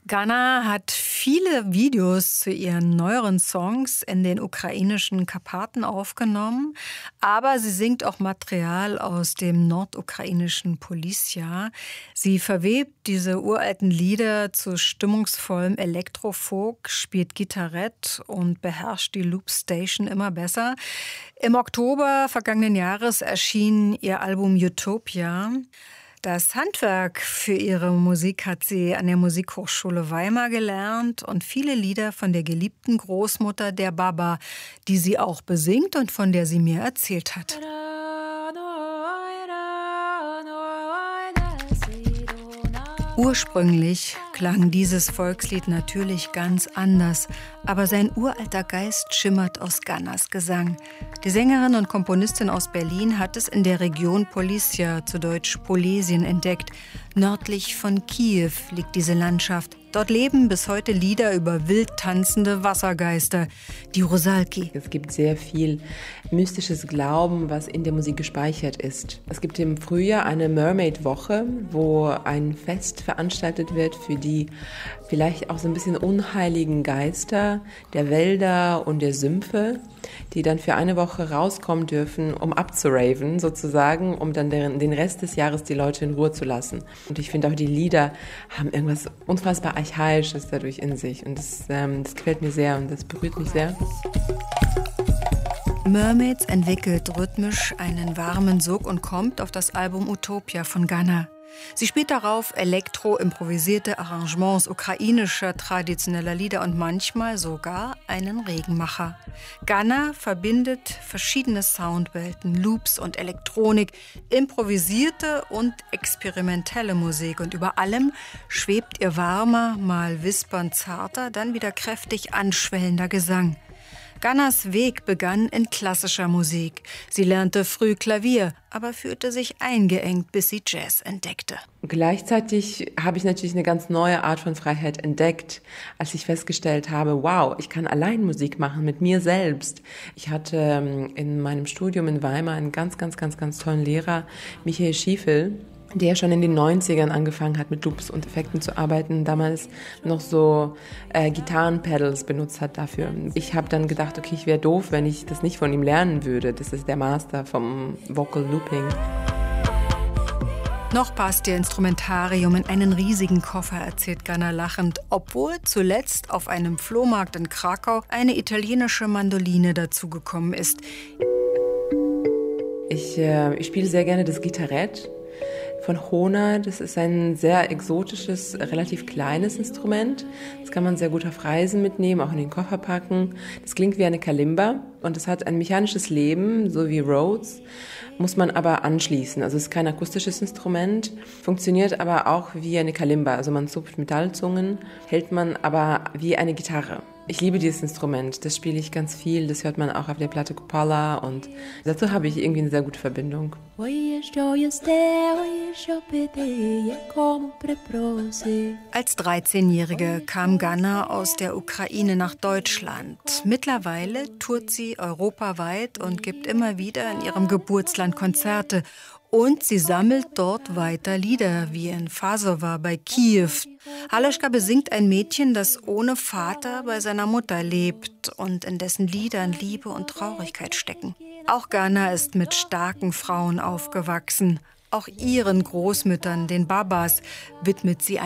Ghana hat viele Videos zu ihren neueren Songs in den ukrainischen Karpaten aufgenommen, aber sie singt auch Material aus dem nordukrainischen Polizia. Sie verwebt diese uralten Lieder zu stimmungsvollem Elektrofolk, spielt Gitarrett und beherrscht die Loopstation immer besser. Im Oktober vergangenen Jahres erschien ihr Album Utopia. Das Handwerk für ihre Musik hat sie an der Musikhochschule Weimar gelernt und viele Lieder von der geliebten Großmutter der Baba, die sie auch besingt und von der sie mir erzählt hat. Ursprünglich klang dieses Volkslied natürlich ganz anders, aber sein uralter Geist schimmert aus Ghanas Gesang. Die Sängerin und Komponistin aus Berlin hat es in der Region Polizia, zu Deutsch Polesien, entdeckt. Nördlich von Kiew liegt diese Landschaft. Dort leben bis heute Lieder über wild tanzende Wassergeister, die Rusalki. Es gibt sehr viel mystisches Glauben, was in der Musik gespeichert ist. Es gibt im Frühjahr eine Mermaid-Woche, wo ein Fest veranstaltet wird für die vielleicht auch so ein bisschen unheiligen Geister der Wälder und der Sümpfe, die dann für eine Woche rauskommen dürfen, um abzuraven sozusagen, um dann den Rest des Jahres die Leute in Ruhe zu lassen. Und ich finde auch, die Lieder haben irgendwas unfassbar Archaisches dadurch in sich. Und das gefällt mir sehr und das berührt mich sehr. Mermaids entwickelt rhythmisch einen warmen Sog und kommt auf das Album Utopia von Ghana. Sie spielt darauf elektro-improvisierte Arrangements ukrainischer traditioneller Lieder und manchmal sogar einen Regenmacher. Ghana verbindet verschiedene Soundwelten, Loops und Elektronik, improvisierte und experimentelle Musik und über allem schwebt ihr warmer, mal wispernd zarter, dann wieder kräftig anschwellender Gesang. Ghanas Weg begann in klassischer Musik. Sie lernte früh Klavier, aber fühlte sich eingeengt, bis sie Jazz entdeckte. Gleichzeitig habe ich natürlich eine ganz neue Art von Freiheit entdeckt, als ich festgestellt habe, wow, ich kann allein Musik machen mit mir selbst. Ich hatte in meinem Studium in Weimar einen ganz tollen Lehrer, Michael Schiefel, der schon in den 90ern angefangen hat, mit Loops und Effekten zu arbeiten, damals noch so Gitarrenpedals benutzt hat dafür. Ich habe dann gedacht, okay, ich wäre doof, wenn ich das nicht von ihm lernen würde. Das ist der Master vom Vocal Looping. Noch passt ihr Instrumentarium in einen riesigen Koffer, erzählt Ghana lachend, obwohl zuletzt auf einem Flohmarkt in Krakau eine italienische Mandoline dazugekommen ist. Ich spiele sehr gerne das Gitarrett von Hona. Das ist ein sehr exotisches, relativ kleines Instrument. Das kann man sehr gut auf Reisen mitnehmen, auch in den Koffer packen. Das klingt wie eine Kalimba und es hat ein mechanisches Leben, so wie Rhodes, muss man aber anschließen. Also es ist kein akustisches Instrument, funktioniert aber auch wie eine Kalimba. Also man zupft Metallzungen, hält man aber wie eine Gitarre. Ich liebe dieses Instrument, das spiele ich ganz viel, das hört man auch auf der Platte Kupala und dazu habe ich irgendwie eine sehr gute Verbindung. Als 13-Jährige kam Ghana aus der Ukraine nach Deutschland. Mittlerweile tourt sie europaweit und gibt immer wieder in ihrem Geburtsland Konzerte. Und sie sammelt dort weiter Lieder, wie in Fasowa bei Kiew. Haleschka besingt ein Mädchen, das ohne Vater bei seiner Mutter lebt und in dessen Liedern Liebe und Traurigkeit stecken. Auch Ghana ist mit starken Frauen aufgewachsen. Auch ihren Großmüttern, den Babas, widmet sie ein